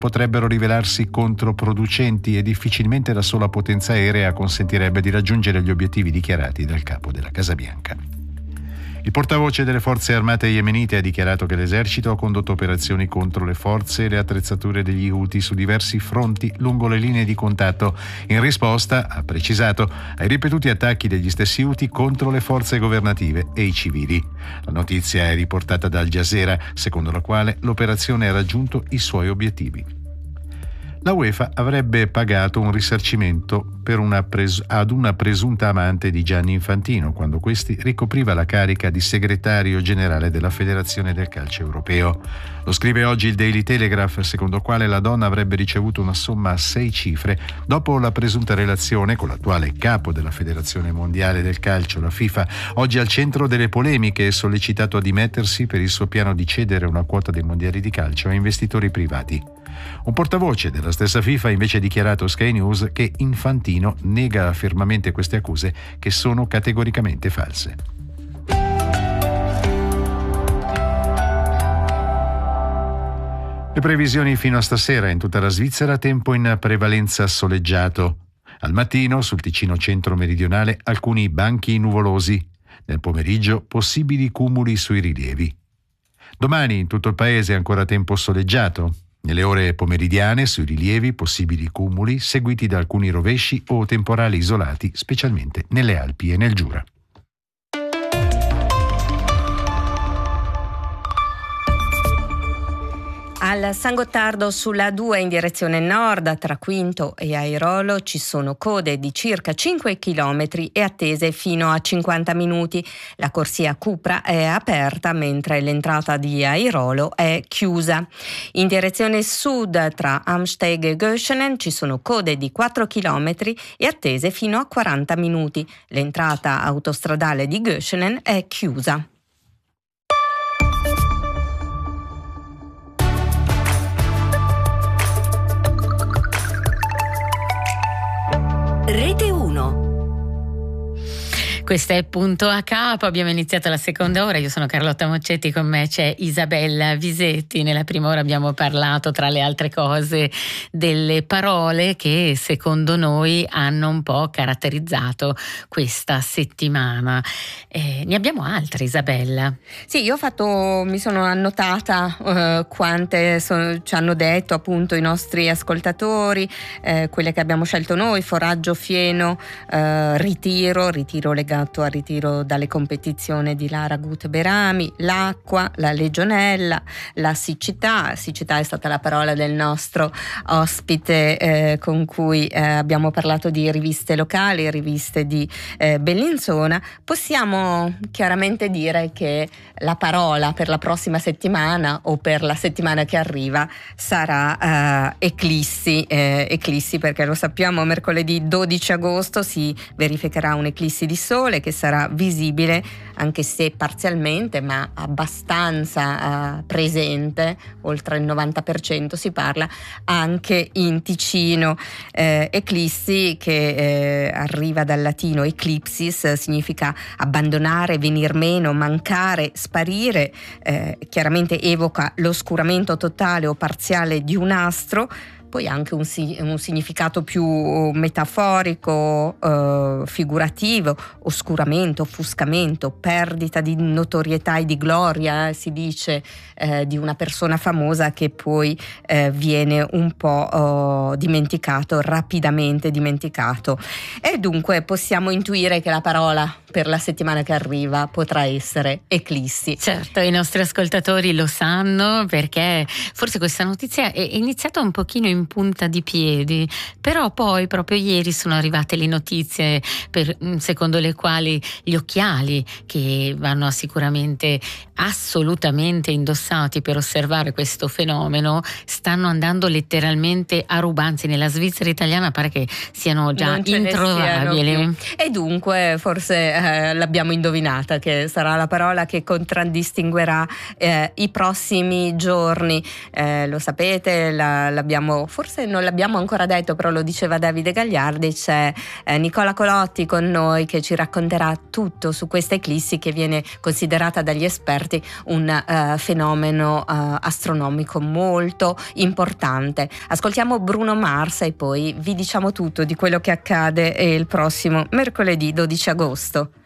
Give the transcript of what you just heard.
potrebbero rivelarsi controproducenti e difficilmente la sola potenza aerea consentirebbe di raggiungere gli obiettivi dichiarati dal capo della Casa Bianca. Il portavoce delle forze armate yemenite ha dichiarato che l'esercito ha condotto operazioni contro le forze e le attrezzature degli Houthi su diversi fronti lungo le linee di contatto, in risposta, ha precisato, ai ripetuti attacchi degli stessi Houthi contro le forze governative e i civili. La notizia è riportata da Al Jazeera, secondo la quale l'operazione ha raggiunto i suoi obiettivi. La UEFA avrebbe pagato un risarcimento ad una presunta amante di Gianni Infantino quando questi ricopriva la carica di segretario generale della Federazione del Calcio Europeo. Lo scrive oggi il Daily Telegraph, secondo il quale la donna avrebbe ricevuto una somma a 6 cifre dopo la presunta relazione con l'attuale capo della Federazione Mondiale del Calcio, la FIFA, oggi al centro delle polemiche e sollecitato a dimettersi per il suo piano di cedere una quota dei mondiali di calcio a investitori privati. Un portavoce della stessa FIFA ha invece dichiarato a Sky News che Infantino nega fermamente queste accuse, che sono categoricamente false. Le previsioni fino a stasera: in tutta la Svizzera tempo in prevalenza soleggiato. Al mattino sul Ticino centro-meridionale alcuni banchi nuvolosi. Nel pomeriggio possibili cumuli sui rilievi. Domani in tutto il paese ancora tempo soleggiato. Nelle ore pomeridiane sui rilievi possibili cumuli seguiti da alcuni rovesci o temporali isolati, specialmente nelle Alpi e nel Giura. Al San Gottardo sulla 2 in direzione nord tra Quinto e Airolo ci sono code di circa 5 km e attese fino a 50 minuti. La corsia Cupra è aperta mentre l'entrata di Airolo è chiusa. In direzione sud tra Amsteg e Göschenen ci sono code di 4 km e attese fino a 40 minuti. L'entrata autostradale di Göschenen è chiusa. Rete 1. Questo è Punto a Capo, abbiamo iniziato la seconda ora, io sono Carlotta Moccetti, con me c'è Isabella Visetti. Nella prima ora abbiamo parlato, tra le altre cose, delle parole che secondo noi hanno un po' caratterizzato questa settimana. Ne abbiamo altre, Isabella? Sì, mi sono annotata quante ci hanno detto appunto i nostri ascoltatori, quelle che abbiamo scelto noi: foraggio, fieno, ritiro legato al ritiro dalle competizioni di Lara Gut Berami, l'acqua, la legionella, la siccità. Siccità è stata la parola del nostro ospite con cui abbiamo parlato di riviste locali, riviste di Bellinzona. Possiamo chiaramente dire che la parola per la prossima settimana o per la settimana che arriva sarà eclissi, perché lo sappiamo, mercoledì 12 agosto si verificherà un'eclissi di sole che sarà visibile, anche se parzialmente, ma abbastanza presente, oltre il 90% si parla, anche in Ticino. Eclissi che arriva dal latino eclipsis, significa abbandonare, venir meno, mancare, sparire, chiaramente evoca l'oscuramento totale o parziale di un astro. Poi anche un significato più metaforico, figurativo: oscuramento, offuscamento, perdita di notorietà e di gloria, si dice, di una persona famosa che poi viene un po' rapidamente dimenticato. E dunque possiamo intuire che la parola per la settimana che arriva potrà essere eclissi. Certo, i nostri ascoltatori lo sanno, perché forse questa notizia è iniziata un pochino in punta di piedi, però poi proprio ieri sono arrivate le notizie secondo le quali gli occhiali, che vanno sicuramente assolutamente indossati per osservare questo fenomeno, stanno andando letteralmente a rubanzi. Nella Svizzera italiana pare che siano già introvabili. E dunque forse l'abbiamo indovinata, che sarà la parola che contraddistinguerà i prossimi giorni. Lo sapete, forse non l'abbiamo ancora detto, però lo diceva Davide Gagliardi. C'è Nicola Colotti con noi che ci racconterà tutto su questa eclissi, che viene considerata dagli esperti stati un fenomeno astronomico molto importante. Ascoltiamo Bruno Mars e poi vi diciamo tutto di quello che accade il prossimo mercoledì 12 agosto.